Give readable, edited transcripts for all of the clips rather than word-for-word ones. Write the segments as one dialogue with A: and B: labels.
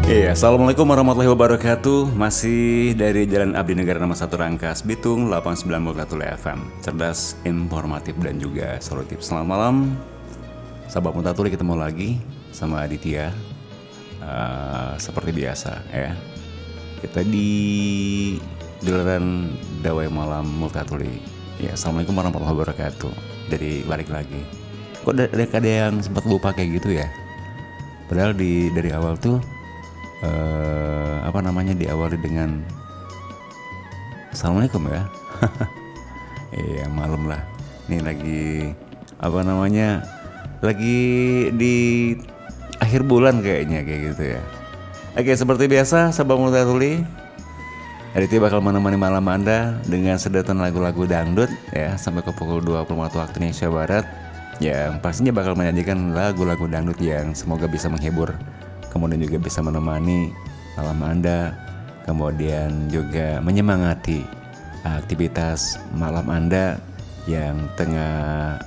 A: Iya, assalamualaikum warahmatullahi wabarakatuh. Masih dari Jalan Abdi Negara nomor 1 Rangkas, Bitung 89,1 FM. Cerdas, informatif dan juga solutif. Selamat malam, sahabat Multatuli, ketemu lagi sama Aditya. Seperti biasa ya. Kita di gelaran Dawai Malam Multatuli. Ya, assalamualaikum warahmatullahi wabarakatuh. Jadi balik lagi. Kok ada yang sempat lupa kayak gitu ya? Padahal dari awal tuh diawali dengan assalamualaikum ya. Iya, malam lah. Ini lagi di akhir bulan kayaknya kayak gitu ya. Oke, seperti biasa sahabat Multatuli, Aditya bakal menemani malam Anda dengan sedetan lagu-lagu dangdut ya sampai ke pukul 20 waktu Indonesia Barat. Yang pastinya bakal menyajikan lagu-lagu dangdut yang semoga bisa menghibur, kemudian juga bisa menemani malam Anda, kemudian juga menyemangati aktivitas malam Anda yang tengah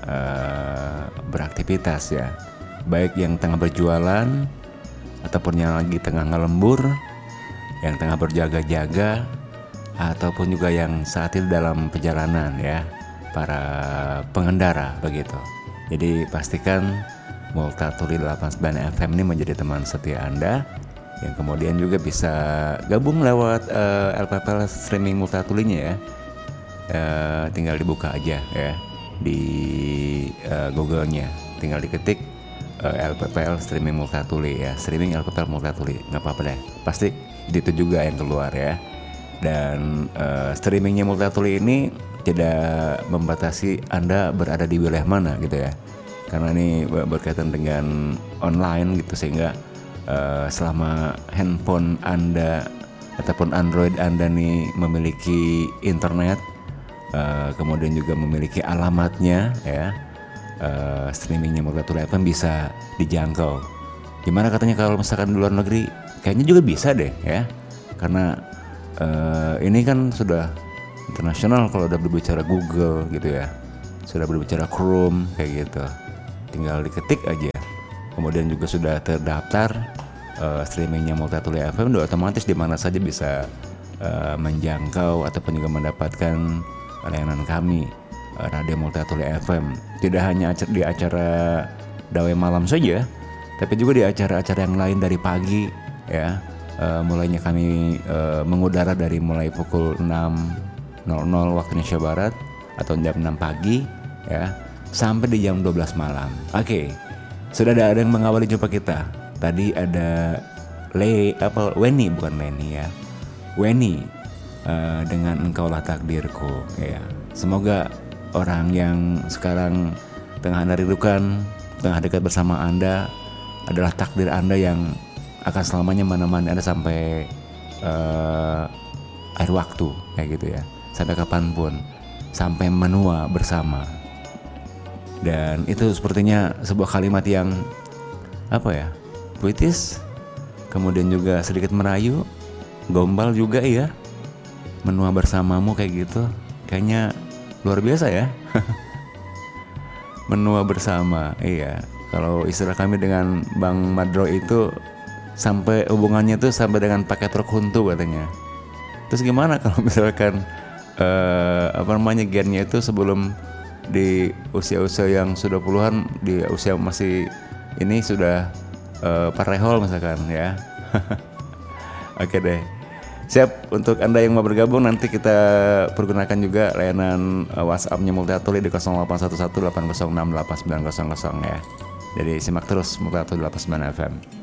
A: beraktivitas ya. Baik yang tengah berjualan ataupun yang lagi tengah ngelembur, yang tengah berjaga-jaga, ataupun juga yang saat ini dalam perjalanan ya, para pengendara begitu. Jadi pastikan Multatuli 89 FM ini menjadi teman setia Anda yang kemudian juga bisa gabung lewat LPPL streaming Multatulinya ya. Tinggal dibuka aja ya di Google-nya, tinggal diketik LPPL streaming Multatuli ya, streaming LPPL Multatuli, nggak apa-apa deh, pasti itu juga yang keluar ya. Dan streamingnya Multatuli ini tidak membatasi Anda berada di wilayah mana gitu ya, karena ini berkaitan dengan online gitu, sehingga selama handphone Anda ataupun Android Anda nih memiliki internet, kemudian juga memiliki alamatnya ya, streamingnya Multatuli FM bisa dijangkau. Gimana katanya kalau misalkan di luar negeri? Kayaknya juga bisa deh ya, karena ini kan sudah internasional kalau udah berbicara Google gitu ya, sudah berbicara Chrome kayak gitu, tinggal diketik aja, kemudian juga sudah terdaftar streamingnya Multatuli FM, udah otomatis di mana saja bisa menjangkau ataupun juga mendapatkan layanan kami Radio Multatuli FM. Tidak hanya di acara Dawai Malam saja, tapi juga di acara-acara yang lain dari pagi ya. Mulainya kami mengudara dari mulai pukul 6.00 waktu Indonesia Barat atau jam 6 pagi ya, sampai di jam 12 malam. Oke, sudah ada yang mengawali jumpa kita. Tadi ada Weni dengan Engkaulah Takdirku ya. Semoga orang yang sekarang tengah Anda rindukan, tengah dekat bersama Anda, adalah takdir Anda yang akan selamanya menemani Anda sampai akhir waktu kayak gitu ya, sampai kapanpun, sampai menua bersama. Dan itu sepertinya sebuah kalimat yang puitis, kemudian juga sedikit merayu, gombal juga ya. Menua bersamamu kayak gitu, kayaknya luar biasa ya. Menua bersama, iya. Kalau istilah kami dengan Bang Madro itu, sampai hubungannya tuh sampai dengan pakai truk huntu katanya. Terus gimana kalau misalkan gennya itu sebelum di usia-usia yang sudah puluhan, di usia masih ini sudah parehol misalkan ya. Oke deh, siap. Untuk Anda yang mau bergabung, nanti kita pergunakan juga layanan WhatsApp-nya Multatuli di 081180606890 ya. Jadi simak terus Multatuli 89 FM.